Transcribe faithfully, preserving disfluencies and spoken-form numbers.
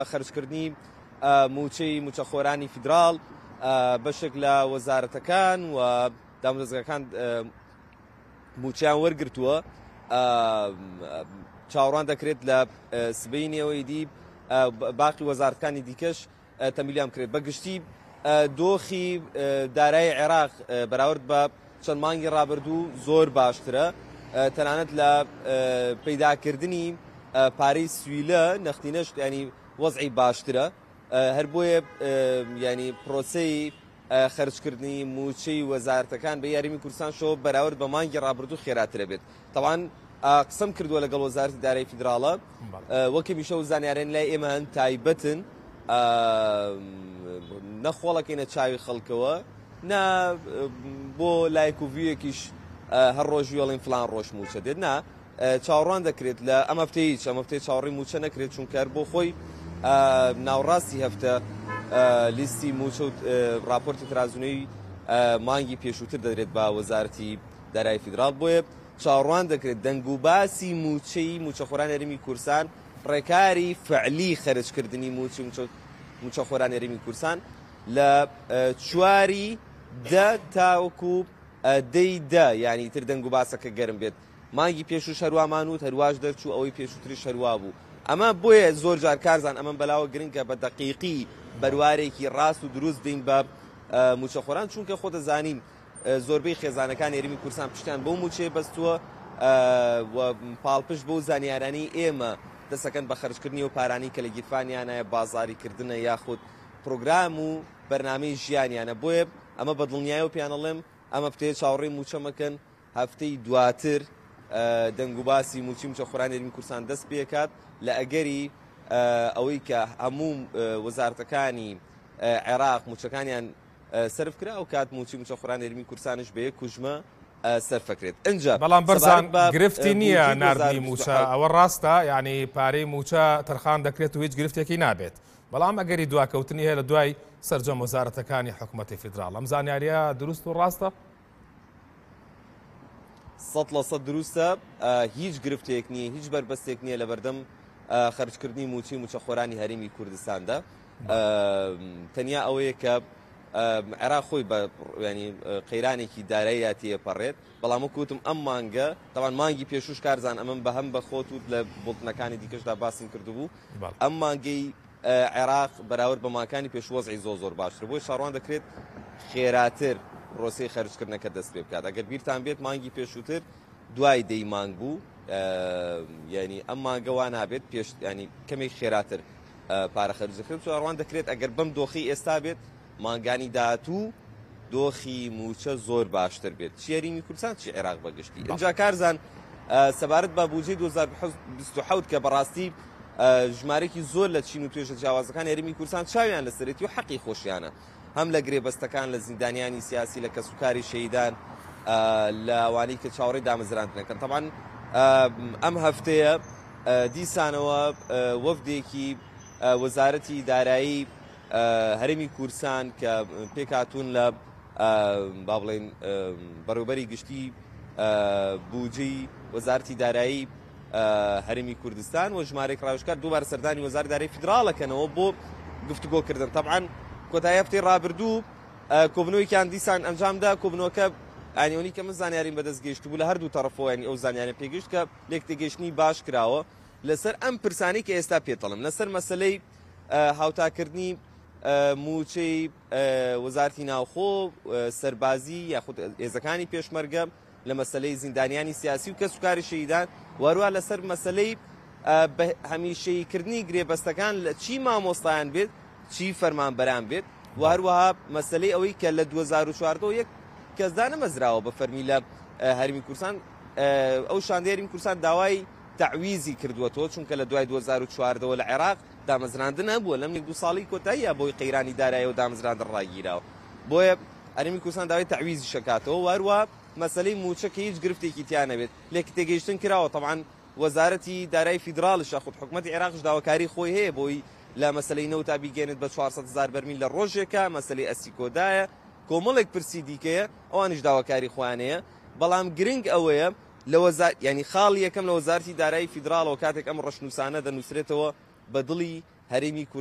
خەرجکردنی موچەی موچەخۆرانی فیدراڵ بەشێک لە وەزارەتەکان و دامەزراوەکان موچەیان وەرگرتووە. چاوەڕوان دەکرێت لە سبەینەوەی دی باقی وەزارەتەکانی دیکەش تەمیلیان بکرێت. بەگشتی دۆخی دارایی عێراق بەراورد بە چەند مانگی ڕابردوو زۆر باشترە، تەنانەت لە پەیداکردنی پارەی سویلە نەختینەش ینی وەزعی باشترە، هەر بۆیە ینی پرۆسەی خەرجکردنی موچەی وەزارەتەکان بە یاریمی کوردستان شۆ بەراورد بە مانگی ڕابردوو خێراترە بێت. تەواان قسەم کردووە لەگەڵ وەزارەتی دارایی فیدراڵە، وەکی میشە و زانیارێن لای ئێمە هەن تایبەتن نەخۆڵەکەینە چاوی خەڵکەوە، نا بۆ لایک و ڤیوێکیش هەر ڕۆژی وەڵین فلان ڕۆژ موچە دێت، نا چاوەڕوان دەکرێت لە ئەم هەفتەی هیچ ئەم هەفتەی چاوەڕی موچە نەکرێت، چونکە بۆ خۆی ناوڕاستی هەفتە لیستی موچە و راپۆرتی ترازونەی مانگی پێشووتر دەدرێت بە وەزارەتی دارایی فیدراڵ. بۆیە چاوەڕوان دەکرێت دەنگ و باسی موچەی موچەخۆران هەرێمی کوردستان ڕێکاری فعلی خەرجکردنی موچی موچەخۆران هەرێمی کوردستان لە چواری دە تاوەکو دەی دە یعنی تر دەنگ و باسەکە گەرم بێت. مانگی پێشوو شەروامان وت هەرواش دەرچوو ئەوەی پێشووتری شەروا بوو. ئەمە بۆیە زۆر جار کارزان ئەمە بەلاوە گرنگکە بە دەقیقی بەروارێکی ڕاست و دروست بین بە موچەخۆران، چونکە خۆ دەزانین زۆربەی خێزانەکان هێرمی کوردستان پشتیان بەو موچێ بەستووە و پاڵپشت بەو زانیارانی ئێمە دەسەکەن بە خەرجکردنی و پارانی کە لە گیرفانیانە بازاریکردنە یاخود پرۆگرام و بەرنامەی ژیانیانە. بۆیە ئەمە بە دڵنیایە و پیانەڵێم ئەمە پتەیە چاوەڕێی موچە مەکەن، هەفتەی دواتر دەنگ و باسی موچی موچەخۆران هەرێمی کوردستان دەست پێکات لە ئەگەری ئەوەی کە هەموو وەزارەتەکانی عێراق موچەکانیان سەرف کرا و کات موچی موچەخۆران هەرێمی کوردستانش بە یەک کوژمە سەرفەکرێت. ئەنجا بەڵام بەرزان گرفتی نییە نردنی موچە، ئەوە ڕاستە، یعنی پارەی موچە تەرخان دەکرێت و هیچ گرفتێکی نابێت، بەڵام ئەگەری دواکەوتنی هەیە لە دوای سەرجەم وەزارەتەکانی حکوومەتی فیدراڵ. ئەم زانیاریە دروست و ڕاستە؟ سەد لە سەد دروستە، هیچ گرفتێک نییە، هیچ بربەستێک نییە لە بەردەم خەرجکردنی موچی موچەخۆرانی هەرێمی کوردستاندا. تەنیا ئەوەیە کە عێراق خۆی بە ینی قەیرانێکی دارایی تێپەڕێت، بەڵام وەکوتم ئەم مانگە تاوان مانگی پێشوش کارزان ئەمەم بە هەم بە خۆت و لە بڵتنەکانی دیکەشدا باسم کردبوو، ئەم مانگەی عێراق بەراورد بە ماکانی پێش وەزعی زۆر زۆر باشتر، بۆی شاڕوان دەکرێت خێراتر ڕۆسەی خەرجکردنەکە دەست پێ بکات. ئەگەر بیرتان بێت مانگی پێشووتر دوای دەی مانگ بوو، ینی ئەم مانگە وا نابێت پێش ینی کەمێک خێراتر پارە خەرجەکرد. شاڕوان دەکرێت ئەگەر بەم دۆخی ئێستا بێت مانگانی داهاتوو دۆخی موچە زۆر باشتر بێت، چی هەرێمی کوردستان چی عێراق بەگشتی. اینجا کارزان سەبارەت بە بودجەی دوو هەزار بیست و حەوت کە بەڕاستی ژمارەی زۆر لە چین و توێژە جیاوازەکان هەرێمی کوردستان چاویان لەسەرێتی و حەقی خۆشیانە، هەم لە گرێبەستەکان لە زیندانیانی سیاسی لە کەسوکاری شەیدان لە ئەوانەی کە چاوەڕێی دامەزراندنەکەن. تەمان ئەم هەفتەیە دیسانەوە وەفدێکی وەزارەتی دارایی هەرێمی کوردستان کە پێکهاتوون لە با بڵێن بەڕێوەبەری گشتی بودجەی وەزارەتی دارایی هەرێمی کوردستان و ژمارەی ڕاوێژکار دووبارە سەردانی وەزارەتی دارایی فیدراڵەکەنەوە بۆ گفتوگۆکردن. تەبعاً کۆتایی هەفتەی ڕابردوو کۆبنەوەیکیان دیسان ئەنجامدا، کۆبنەوەکە ئەنیۆنی کە من زانیاریم بەدەست گەیشت بوو لە هەردوو تەرەفەوە، ینی ئەو زانیاریە پێگەشت کە لێک تێگەیشتنی باش کراوە لەسەر ئەم پرسانەی کە ئێستا پێتەڵم، لەسەر مەسەلەی هاوتاکردنی موچەی وەزارەتی ناوخۆ سەربازی یاخود هێزەکانی پێشمەرگە لە مەسەلەی زیندانیانی سیاسی و کەسوکاری شەیدان، وەروە لەسەر مەسەلەی هەمیشەییکردنی گرێبەستەکان لە چی مامۆستایان بێت چی فەرمانبەران بێت، و هەروەها مەسەلەی ئەوەی کە لە دوو هەزار و چواردەوە یەک کەسدا نەمەزراوە بە فەرمی لە هەرێمی کوردستان، ئەو شاندەی هەرێمی کوردستان داوای تعویزی کردووەتەوە، چونکە لە دوای دوو هەزار و چواردەوە لە عێراق دامەزراندن نەبووە، لەم یەک دوو ساڵی کۆتاییە بۆی قەیرانی دارایی و دامەزراندن ڕاگیراوە، بۆیە هەرێمی کوردستان داوای تعویزی شکاتەوە. و هەروە مەسەلەی موچە کە هیچ گرفتێکی تیان نەبێت لێک تێگەیشتن کراوە. تەبعاً وەزارەتی دارایی فیدراڵش یاخود حکوومەتی عێراقش داواکاری خۆی هەیە بۆی لە مەسەلەی نەوتا بیگەێنێت بە چوارسەد هەزار بەرمیل لە ڕۆژێکە، مەسەلەی ئەسیکۆدایە، کۆمەڵێک پرسی دیکەیە ئەوانش داواکاری خۆیانەیە. بەڵام گرنگ ئەوەیە لە ینی خاڵی یەکەم لە وەزارەتی دارایی فیدراڵەوە کاتێک ئەم ڕەشنووسانە دەنووسرێتەوە بە دڵی هەرێمی